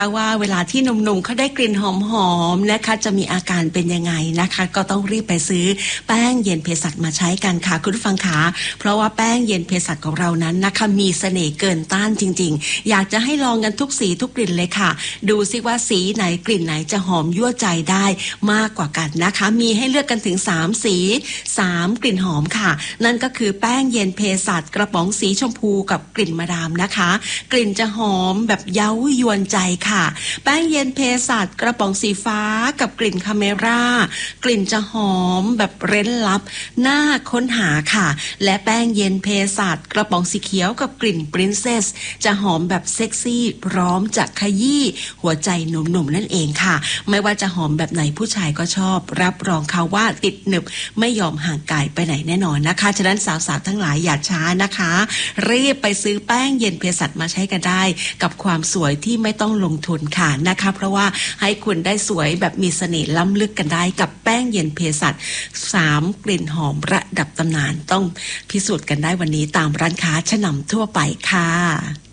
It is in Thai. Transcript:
ว่าเวลาที่หนุ่มๆเขาได้กลิ่นหอมๆนะคะจะมีอาการเป็นยังไงนะคะก็ต้องรีบไปซื้อแป้งเย็นเภสัชมาใช้กันค่ะคุณผู้ฟังคะเพราะว่าแป้งเย็นเภสัชของเรานั้นนะคะมีเสน่ห์เกินต้านจริงๆอยากจะให้ลองกันทุกสีทุกกลิ่นเลยค่ะดูซิว่าสีไหนกลิ่นไหนจะหอมยั่วใจได้มากกว่ากันนะคะมีให้เลือกกันถึง3สี3กลิ่นหอมค่ะนั่นก็คือแป้งเย็นเภสัชกระป๋องสีชมพูกับกลิ่นมะดามนะคะกลิ่นจะหอมแบบเย้ายวนใจค่ะแป้งเย็นเภสัชกระป๋องสีฟ้ากับกลิ่นคาเมร่ากลิ่นจะหอมแบบเร้นลับน่าค้นหาค่ะและแป้งเย็นเภสัชกระป๋องสีเขียวกับกลิ่นปรินเซสจะหอมแบบเซ็กซี่พร้อมจะขยี้หัวใจหนุ่มๆนั่นเองค่ะไม่ว่าจะหอมแบบไหนผู้ชายก็ชอบรับรองค่ะว่าติดหนึบไม่ยอมห่างไกลไปไหนแน่นอนนะคะฉะนั้นสาวๆทั้งหลายอย่าช้านะคะรีบไปซื้อแป้งเย็นเภสัชมาใช้กันได้กับความสวยที่ไม่ต้องลงทุนค่ะนะคะเพราะว่าให้คุณได้สวยแบบมีเสน่ห์ล้ำลึกกันได้กับแป้งเย็นเภสัช3กลิ่นหอมระดับตำนานต้องพิสูจน์กันได้วันนี้ตามร้านค้าชั้นนำทั่วไปค่ะ